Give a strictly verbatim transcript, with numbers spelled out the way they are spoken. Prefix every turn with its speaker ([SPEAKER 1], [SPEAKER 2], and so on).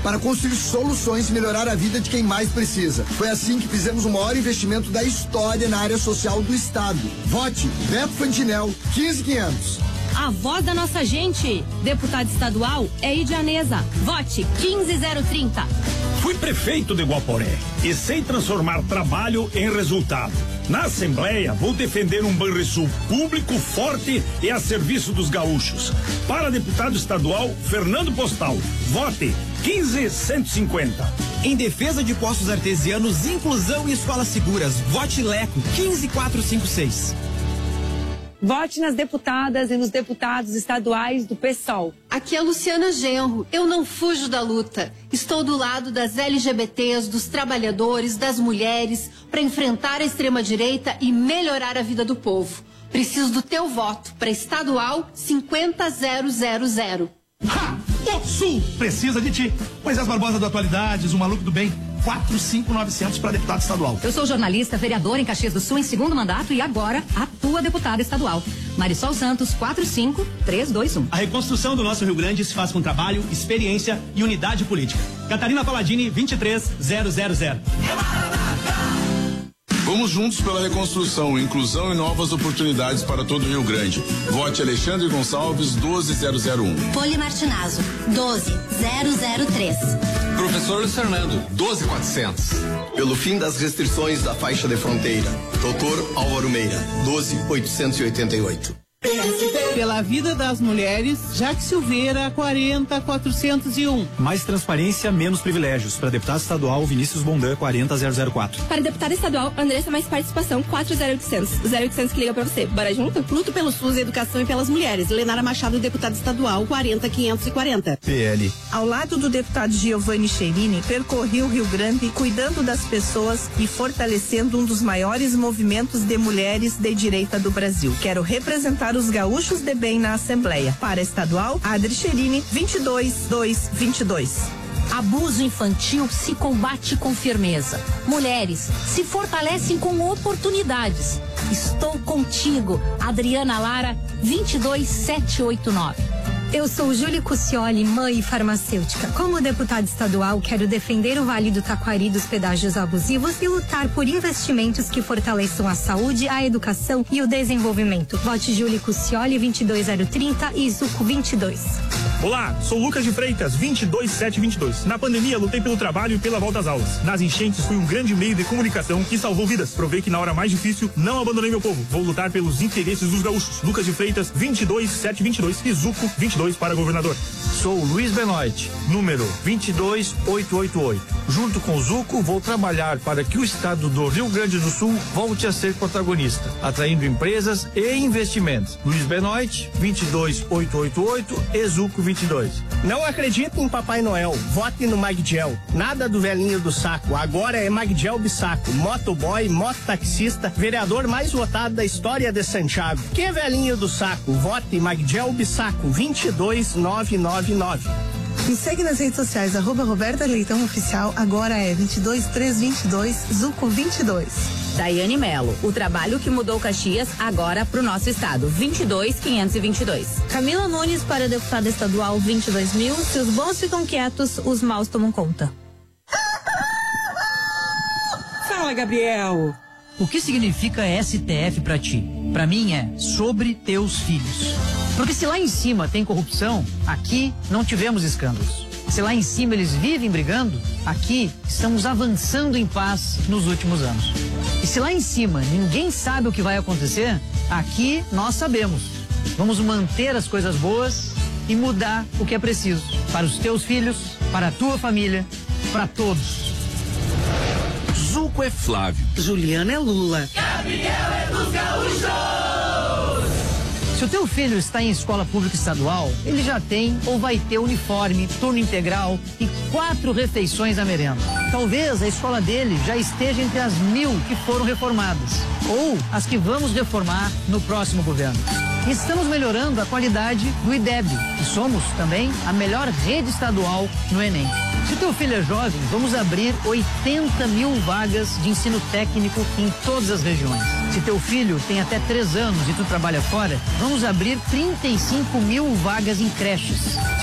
[SPEAKER 1] para construir soluções e melhorar a vida de quem mais precisa. Foi assim que fizemos o maior investimento da história na área social do estado. Vote Beto Fantinel, quinze quinhentos.
[SPEAKER 2] A voz da nossa gente. Deputado estadual é Idianesa. Vote quinze zero trinta.
[SPEAKER 3] Fui prefeito de Guaporé e sei transformar trabalho em resultado. Na Assembleia, vou defender um Banrisul público, forte e a serviço dos gaúchos. Para deputado estadual, Fernando Postal. Vote quinze cento e cinquenta.
[SPEAKER 4] Em defesa de postos artesianos, inclusão e escolas seguras. Vote Leco quinze quatrocentos e cinquenta e seis.
[SPEAKER 2] Vote nas deputadas e nos deputados estaduais do PSOL.
[SPEAKER 5] Aqui é Luciana Genro. Eu não fujo da luta. Estou do lado das L G B Ts, dos trabalhadores, das mulheres, para enfrentar a extrema-direita e melhorar a vida do povo. Preciso do teu voto para estadual cinquenta mil.
[SPEAKER 6] Ha! O Sul precisa de ti. Moisés Barbosa do Atualidades, o maluco do bem. quatro cinco nove zero zero para deputado estadual.
[SPEAKER 7] Eu sou jornalista, vereador em Caxias do Sul em segundo mandato e agora atua deputada estadual. Marisol Santos, quatro cinco três dois um.
[SPEAKER 8] A reconstrução do nosso Rio Grande se faz com trabalho, experiência e unidade política. Catarina Paladini, vinte e três mil.
[SPEAKER 9] Vamos juntos pela reconstrução, inclusão e novas oportunidades para todo o Rio Grande. Vote Alexandre Gonçalves, doze mil um.
[SPEAKER 10] Poli Martinazo, doze mil três.
[SPEAKER 11] Professor Luiz Fernando, doze mil quatrocentos.
[SPEAKER 12] Pelo fim das restrições da faixa de fronteira, doutor Álvaro Meira, doze mil oitocentos e oitenta e oito.
[SPEAKER 13] Pela vida das mulheres, Jaque Silveira, quarenta mil quatrocentos e um.
[SPEAKER 14] Mais transparência, menos privilégios. Para deputado estadual, Vinícius Bondan, quarenta mil quatro.
[SPEAKER 15] Para deputada estadual, Andressa Mais Participação, quatro mil oitocentos. zero oitocentos que liga pra você. Bora junto?
[SPEAKER 16] Luto pelo SUS, Educação e pelas Mulheres. Lenara Machado, deputada estadual, quarenta mil quinhentos e quarenta.
[SPEAKER 17] P L. Ao lado do deputado Giovanni Cherini, percorri o Rio Grande cuidando das pessoas e fortalecendo um dos maiores movimentos de mulheres de direita do Brasil. Quero representar os gaúchos de bem na Assembleia. Para estadual, Adri Cherini, vinte e dois mil duzentos e vinte e dois.
[SPEAKER 7] Abuso infantil se combate com firmeza. Mulheres se fortalecem com oportunidades. Estou contigo, Adriana Lara, vinte e dois mil setecentos e oitenta e nove.
[SPEAKER 18] Eu sou Júlia Cuccioli, mãe farmacêutica. Como deputada estadual, quero defender o Vale do Taquari dos pedágios abusivos e lutar por investimentos que fortaleçam a saúde, a educação e o desenvolvimento. Vote Júlia Cuccioli, vinte e dois mil trinta e Zuco vinte e dois.
[SPEAKER 19] Olá, sou Lucas de Freitas, vinte e dois mil setecentos e vinte e dois. Na pandemia, lutei pelo trabalho e pela volta às aulas. Nas enchentes, fui um grande meio de comunicação que salvou vidas. Provei que na hora mais difícil, não abandonei meu povo. Vou lutar pelos interesses dos gaúchos. Lucas de Freitas, vinte e dois mil setecentos e vinte e dois e Zuco vinte e dois para governador.
[SPEAKER 20] Sou Luiz Benoit, número vinte e dois mil oitocentos e oitenta e oito. Junto com o Zuco, vou trabalhar para que o estado do Rio Grande do Sul volte a ser protagonista, atraindo empresas e investimentos. Luiz Benoit, vinte e dois mil oitocentos e oitenta e oito e Zuco vinte e dois.
[SPEAKER 21] Não acredito em Papai Noel, vote no Magdiel. Nada do velhinho do saco, agora é Magdiel Bissaco, motoboy, mototaxista, vereador mais votado da história de Santiago. Que velhinho do saco, vote Magdiel Bissaco, vinte e dois mil novecentos e noventa e nove.
[SPEAKER 17] Me segue nas redes sociais, arroba Roberta Leitão Oficial, agora é vinte e dois mil trezentos e vinte e dois, Zuco vinte e dois.
[SPEAKER 7] Daiane Melo, o trabalho que mudou Caxias agora pro nosso estado, vinte e dois mil quinhentos e vinte e dois.
[SPEAKER 18] Camila Nunes para deputada estadual, vinte e dois mil. Se os bons ficam quietos, os maus tomam conta.
[SPEAKER 22] Fala, Gabriel.
[SPEAKER 23] O que significa S T F pra ti? Pra mim é sobre teus filhos. Porque se lá em cima tem corrupção, aqui não tivemos escândalos. Se lá em cima eles vivem brigando, aqui estamos avançando em paz nos últimos anos. E se lá em cima ninguém sabe o que vai acontecer, aqui nós sabemos. Vamos manter as coisas boas e mudar o que é preciso. Para os teus filhos, para a tua família, para todos.
[SPEAKER 24] Zuco é Flávio.
[SPEAKER 16] Juliana é Lula.
[SPEAKER 24] Gabriel é dos gaúchos.
[SPEAKER 23] Se o teu filho está em escola pública estadual, ele já tem ou vai ter uniforme, turno integral e quatro refeições à merenda. Talvez a escola dele já esteja entre as mil que foram reformadas ou as que vamos reformar no próximo governo. Estamos melhorando a qualidade do I D E B e somos também a melhor rede estadual no Enem. Se teu filho é jovem, vamos abrir oitenta mil vagas de ensino técnico em todas as regiões. Se teu filho tem até três anos e tu trabalha fora, vamos abrir trinta e cinco mil vagas em creches.